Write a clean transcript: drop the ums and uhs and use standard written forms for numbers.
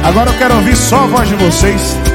Agora eu quero ouvir só a voz de vocês.